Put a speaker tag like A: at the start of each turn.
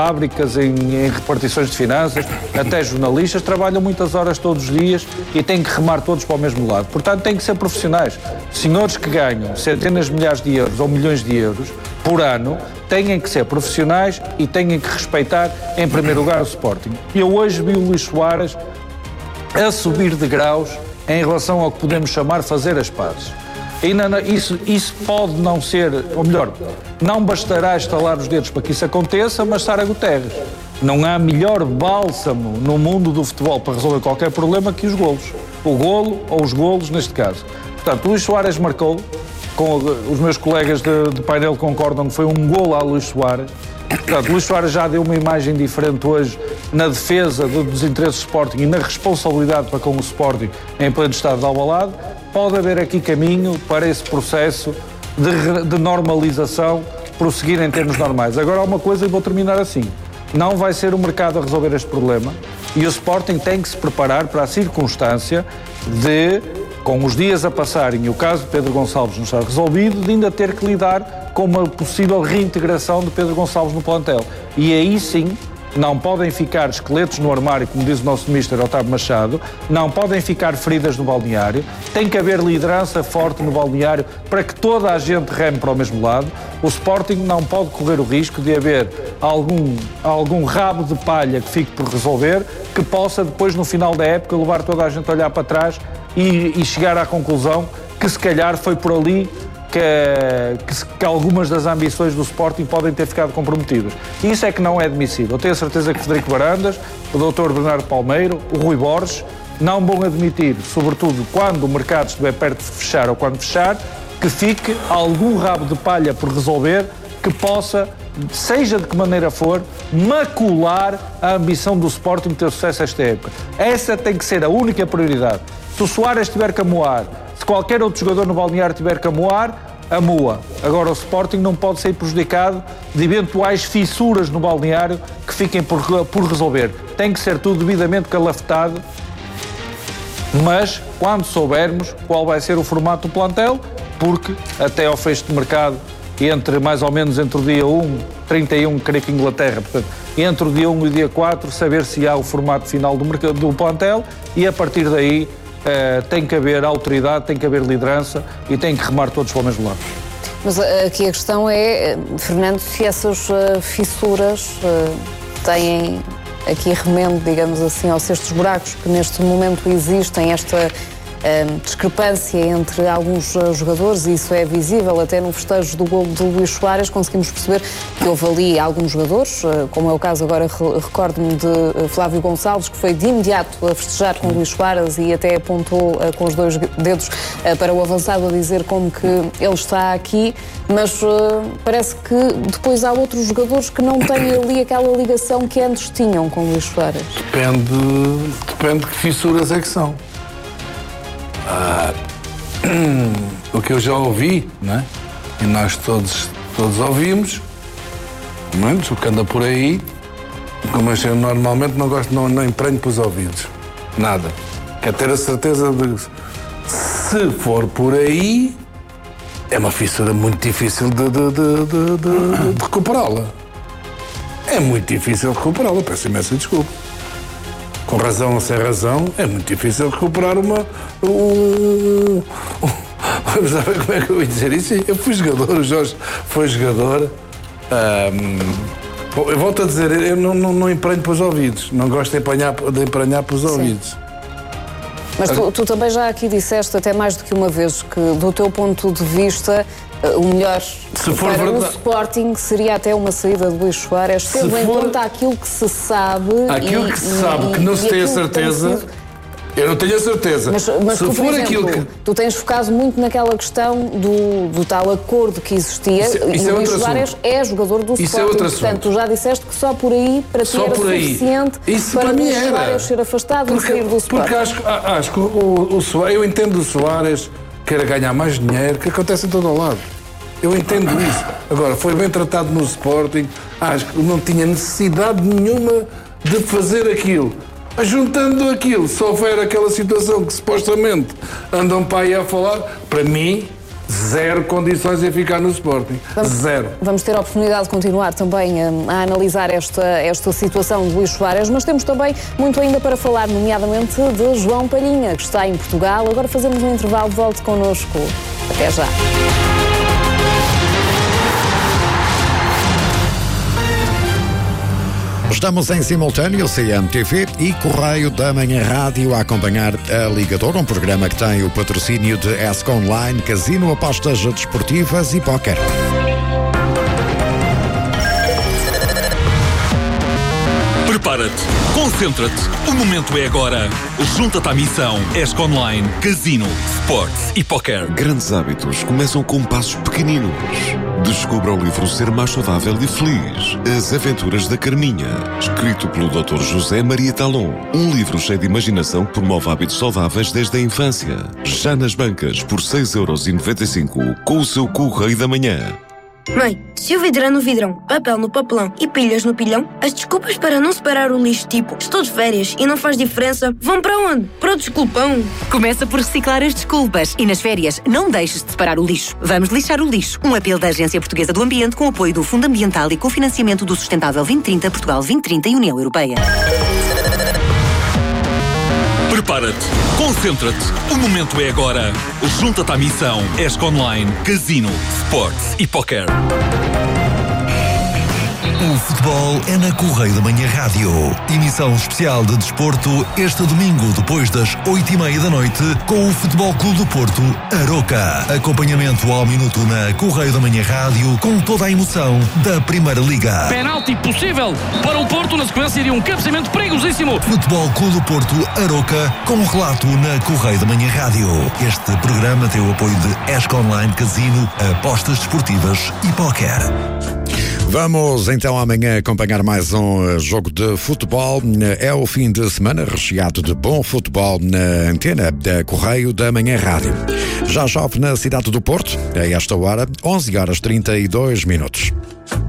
A: fábricas, em repartições de finanças, até jornalistas, trabalham muitas horas todos os dias e têm que remar todos para o mesmo lado. Portanto, têm que ser profissionais. Senhores que ganham centenas de milhares de euros ou milhões de euros por ano, têm que ser profissionais e têm que respeitar, em primeiro lugar, o Sporting. Eu hoje vi o Luís Soares a subir de graus em relação ao que podemos chamar fazer as pazes. Isso pode não ser, ou melhor, não bastará estalar os dedos para que isso aconteça, mas Sara Guterres. Não há melhor bálsamo no mundo do futebol para resolver qualquer problema que os golos. O golo ou os golos, neste caso. Portanto, Luís Soares marcou, com os meus colegas de painel concordam que foi um golo a Luís Soares. Portanto, Luís Soares já deu uma imagem diferente hoje na defesa dos interesses do Sporting e na responsabilidade para com o Sporting em pleno estado de Alvalade. Pode haver aqui caminho para esse processo de normalização prosseguir em termos normais. Agora há uma coisa e vou terminar assim. Não vai ser o mercado a resolver este problema e o Sporting tem que se preparar para a circunstância de, com os dias a passarem e o caso de Pedro Gonçalves não estar resolvido, de ainda ter que lidar com uma possível reintegração de Pedro Gonçalves no plantel. E aí sim, não podem ficar esqueletos no armário, como diz o nosso Mister Otávio Machado, não podem ficar feridas no balneário, tem que haver liderança forte no balneário para que toda a gente reme para o mesmo lado. O Sporting não pode correr o risco de haver algum rabo de palha que fique por resolver, que possa depois no final da época levar toda a gente a olhar para trás e chegar à conclusão que se calhar foi por ali que algumas das ambições do Sporting podem ter ficado comprometidas. Isso é que não é admissível. Eu tenho a certeza que Frederico Varandas, o Dr. Bernardo Palmeiro, o Rui Borges, não vão admitir, sobretudo quando o mercado estiver perto de fechar ou quando fechar, que fique algum rabo de palha por resolver que possa, seja de que maneira for, macular a ambição do Sporting de ter sucesso esta época. Essa tem que ser a única prioridade. Se o Soares tiver que amoar, se qualquer outro jogador no balneário tiver que amoar, amoa. Agora o Sporting não pode ser prejudicado de eventuais fissuras no balneário que fiquem por resolver. Tem que ser tudo devidamente calafetado, mas quando soubermos qual vai ser o formato do plantel, porque até ao fecho de mercado, mais ou menos entre o dia 1, 31, creio que Inglaterra, portanto, entre o dia 1 e o dia 4, saber se há o formato final do plantel e a partir daí tem que haver autoridade, tem que haver liderança e tem que remar todos para o mesmo lado.
B: Mas aqui a questão é, Fernando, se essas fissuras têm aqui remendo, digamos assim, aos cestos buracos que neste momento existem, esta discrepância entre alguns jogadores, e isso é visível até no festejo do golo de Luís Soares. Conseguimos perceber que houve ali alguns jogadores, como é o caso agora, recordo-me de Flávio Gonçalves, que foi de imediato a festejar com Luís Soares e até apontou com os dois dedos para o avançado a dizer como que ele está aqui, mas parece que depois há outros jogadores que não têm ali aquela ligação que antes tinham com Luís Soares.
C: Depende de que fissuras é que são. O que eu já ouvi, não é? E nós todos ouvimos, menos o que anda por aí, como eu normalmente não gosto, não emprenho para os ouvidos, nada. Quer ter a certeza de se for por aí, é uma fissura muito difícil de recuperá-la. É muito difícil recuperá-la, peço imensa desculpa. Com razão ou sem razão, é muito difícil recuperar Vamos saber como é que eu ia dizer isso? Eu fui jogador, o Jorge foi jogador. Eu volto a dizer, eu não emprenho para os ouvidos, não gosto de emprenhar para os ouvidos.
B: Mas tu também já aqui disseste, até mais do que uma vez, que do teu ponto de vista, o melhor para o Sporting seria até uma saída de Luís Soares, tendo em conta aquilo que se sabe.
C: Aquilo que se sabe, que não se tem a certeza. Eu não tenho a certeza.
B: Mas se tu, por exemplo, tu tens focado muito naquela questão do tal acordo que existia, e o Luís Soares é jogador do Sporting. Portanto, tu já disseste que só por aí para ti era suficiente para o Luís Soares ser afastado e sair do Sporting.
C: Porque acho que o Soares, eu entendo o Soares queira ganhar mais dinheiro, que acontece em todo o lado. Eu entendo isso. Agora, foi bem tratado no Sporting, acho que não tinha necessidade nenhuma de fazer aquilo. Juntando aquilo, se houver aquela situação que supostamente andam para aí a falar, para mim, zero condições em ficar no Sporting. Zero.
B: Vamos ter a oportunidade de continuar também a analisar esta situação de Luís Soares, mas temos também muito ainda para falar, nomeadamente de João Palhinha, que está em Portugal. Agora fazemos um intervalo, volte connosco. Até já.
D: Estamos em simultâneo, CMTV e Correio da Manhã Rádio a acompanhar a Ligador, um programa que tem o patrocínio de ESC Online, Casino, apostas desportivas e póquer.
E: Prepara-te, concentra-te, o momento é agora. Junta-te à missão ESC Online, Casino, Sports e Póquer.
F: Grandes hábitos começam com passos pequeninos. Descubra o livro Ser Mais Saudável e Feliz. As Aventuras da Carminha, escrito pelo Dr. José Maria Talon. Um livro cheio de imaginação que promove hábitos saudáveis desde a infância. Já nas bancas, por 6,95€ com o seu Correio da Manhã.
G: Mãe, se o vidro é no vidrão, papel no papelão e pilhas no pilhão, as desculpas para não separar o lixo, tipo estou de férias e não faz diferença, vão para onde? Para o desculpão.
H: Começa por reciclar as desculpas e nas férias não deixes de separar o lixo. Vamos lixar o lixo. Um apelo da Agência Portuguesa do Ambiente com apoio do Fundo Ambiental e cofinanciamento do Sustentável 2030, Portugal 2030 e União Europeia.
E: Prepara-te, concentra-te, o momento é agora. Junta-te à missão ESC Online, Casino, Sports e Póquer.
I: O futebol é na Correio da Manhã Rádio. Emissão especial de desporto este domingo, depois das 8h30 da noite, com o Futebol Clube do Porto, Aroca. Acompanhamento ao minuto na Correio da Manhã Rádio, com toda a emoção da Primeira Liga.
J: Penalti possível para o Porto na sequência de um cabeceamento perigosíssimo.
I: Futebol Clube do Porto, Aroca, com relato na Correio da Manhã Rádio. Este programa tem o apoio de ESC Online, Casino, apostas desportivas e póquer.
D: Vamos então amanhã acompanhar mais um jogo de futebol. É o fim de semana recheado de bom futebol na antena da Correio da Manhã Rádio. Já chove na cidade do Porto, a esta hora, 11h32.